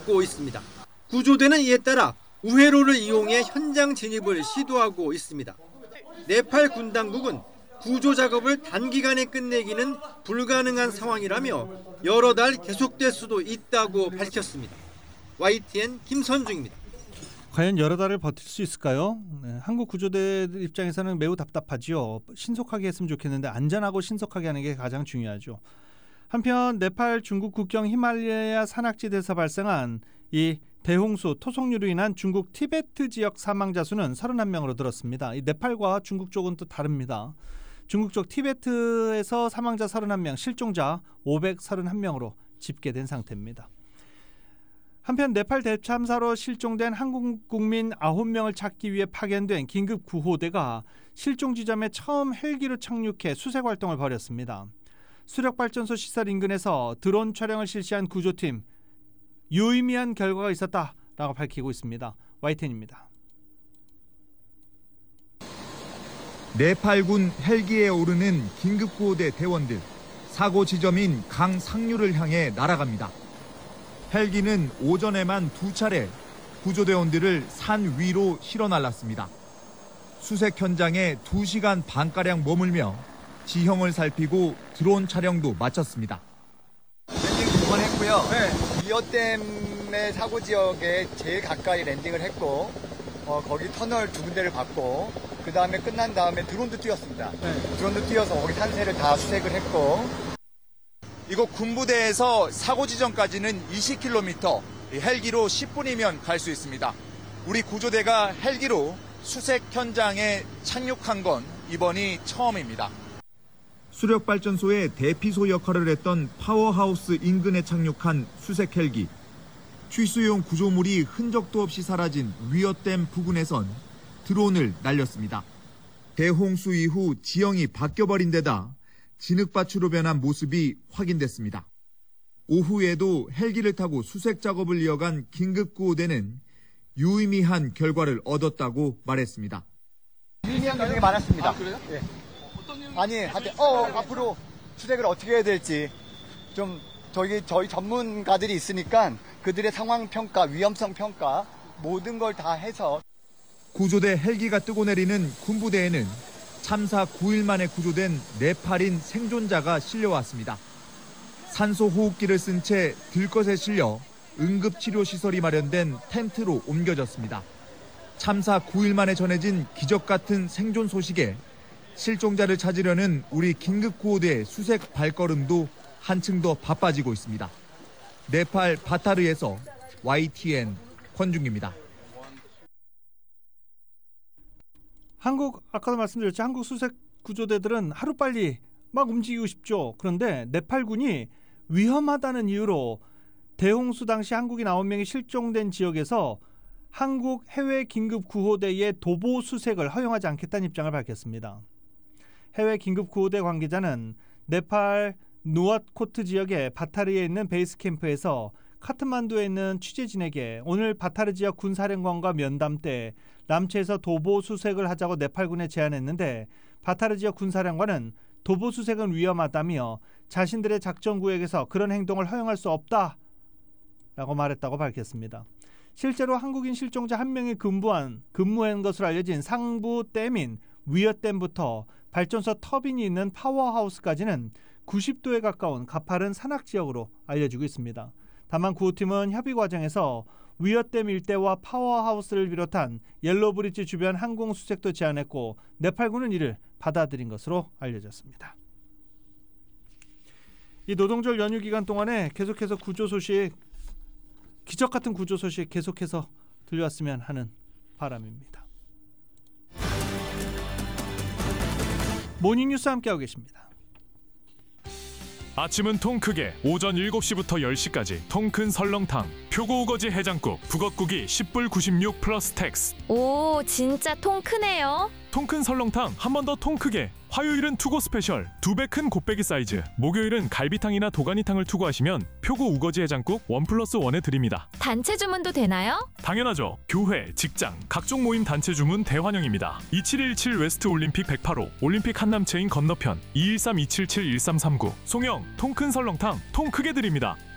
받고 있습니다. 구조대는 이에 따라 우회로를 이용해 현장 진입을 시도하고 있습니다. 네팔 군 당국은 구조 작업을 단기간에 끝내기는 불가능한 상황이라며 여러 달 계속될 수도 있다고 밝혔습니다. YTN 김선중입니다. 과연 여러 달을 버틸 수 있을까요? 네, 한국 구조대 입장에서는 매우 답답하지요. 신속하게 했으면 좋겠는데 안전하고 신속하게 하는 게 가장 중요하죠. 한편 네팔 중국 국경 히말라야 산악지대에서 발생한 이 대홍수 토속류로 인한 중국 티베트 지역 사망자 수는 31명으로 늘었습니다. 이 네팔과 중국 쪽은 또 다릅니다. 중국 쪽 티베트에서 사망자 31명, 실종자 531명으로 집계된 상태입니다. 한편 네팔 대참사로 실종된 한국 국민 9명을 찾기 위해 파견된 긴급 구호대가 실종 지점에 처음 헬기로 착륙해 수색 활동을 벌였습니다. 수력발전소 시설 인근에서 드론 촬영을 실시한 구조팀, 유의미한 결과가 있었다라고 밝히고 있습니다. YTN입니다. 네팔군 헬기에 오르는 긴급구호대 대원들, 사고 지점인 강 상류를 향해 날아갑니다. 헬기는 오전에만 2차례 구조대원들을 산 위로 실어 날랐습니다. 수색 현장에 2시간 반가량 머물며 지형을 살피고 드론 촬영도 마쳤습니다. 랜딩 2번 했고요. 네. 위어댐의 사고 지역에 제일 가까이 랜딩을 했고 거기 터널 2군데를 봤고 그 다음에 끝난 다음에 드론도 띄웠습니다. 네. 드론도 띄워서 거기 산세를 다 수색을 했고 이곳 군부대에서 사고 지점까지는 20km, 헬기로 10분이면 갈 수 있습니다. 우리 구조대가 헬기로 수색 현장에 착륙한 건 이번이 처음입니다. 수력발전소의 대피소 역할을 했던 파워하우스 인근에 착륙한 수색 헬기. 취수용 구조물이 흔적도 없이 사라진 위어댐 부근에선 드론을 날렸습니다. 대홍수 이후 지형이 바뀌어버린 데다 진흙밭으로 변한 모습이 확인됐습니다. 오후에도 헬기를 타고 수색 작업을 이어간 긴급구호대는 유의미한 결과를 얻었다고 말했습니다. 유의미한 결과가 많았습니다. 아, 그래요? 네. 아니, 앞으로 수색을 어떻게 해야 될지 좀 저희 전문가들이 있으니까 그들의 상황 평가, 위험성 평가 모든 걸 다 해서 구조대 헬기가 뜨고 내리는 군부대에는 참사 9일 만에 구조된 네팔인 생존자가 실려왔습니다. 산소 호흡기를 쓴 채 들것에 실려 응급치료시설이 마련된 텐트로 옮겨졌습니다. 참사 9일 만에 전해진 기적 같은 생존 소식에 실종자를 찾으려는 우리 긴급구호대의 수색 발걸음도 한층 더 바빠지고 있습니다. 네팔 바타르에서 YTN 권중기입니다. 아까도 말씀드렸죠. 한국 수색 구조대들은 하루빨리 막 움직이고 싶죠. 그런데 네팔군이 위험하다는 이유로 대홍수 당시 한국인 9명이 실종된 지역에서 한국 해외 긴급구호대의 도보 수색을 허용하지 않겠다는 입장을 밝혔습니다. 해외 긴급구호대 관계자는 네팔 누아코트 지역의 바타르에 있는 베이스 캠프에서 카트만두에 있는 취재진에게 오늘 바타르 지역 군사령관과 면담 때 남체에서 도보 수색을 하자고 네팔군에 제안했는데 바타르 지역 군사령관은 도보 수색은 위험하다며 자신들의 작전 구역에서 그런 행동을 허용할 수 없다라고 말했다고 밝혔습니다. 실제로 한국인 실종자 1명이 근무한 것으로 알려진 상부 댐인 위어댐부터 발전소 터빈이 있는 파워하우스까지는 90도에 가까운 가파른 산악지역으로 알려지고 있습니다. 다만 구호팀은 협의 과정에서 위어댐 일대와 파워하우스를 비롯한 옐로브리지 주변 항공 수색도 제안했고 네팔군은 이를 받아들인 것으로 알려졌습니다. 이 노동절 연휴 기간 동안에 계속해서 구조 소식, 기적 같은 구조 소식 계속해서 들려왔으면 하는 바람입니다. 모닝뉴스 함께하고 계십니다. 아침은 통 크게 오전 7시부터 10시까지 통 큰 설렁탕, 표고 우거지 해장국, 북엇국이 10불 96 플러스 텍스. 오, 진짜 통 크네요. 통 큰 설렁탕 한 번 더 통 크게. 화요일은 투고 스페셜 2배 큰 곱빼기 사이즈, 목요일은 갈비탕이나 도가니탕을 투고하시면 표고 우거지 해장국 1+1에 드립니다. 단체 주문도 되나요? 당연하죠. 교회, 직장, 각종 모임 단체 주문 대환영입니다. 2717 웨스트 올림픽 108호 올림픽 한남체인 건너편 213-277-1339 송영 통 큰 설렁탕 통 크게 드립니다.